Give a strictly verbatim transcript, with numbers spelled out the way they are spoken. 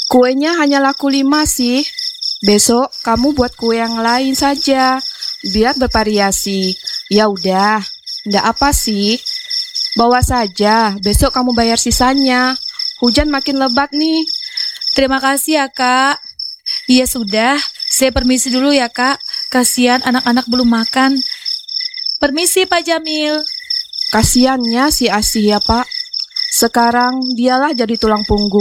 Kuenya hanya laku lima sih. Besok kamu buat kue yang lain saja, biar bervariasi. Ya udah, ndak apa sih. Bawa saja, besok kamu bayar sisanya. Hujan makin lebat nih. Terima kasih ya, Kak. Iya sudah, saya permisi dulu ya, Kak. Kasihan anak-anak belum makan. Permisi, Pak Jamil. Kasiannya si Asih ya, Pak. Sekarang dialah jadi tulang punggung.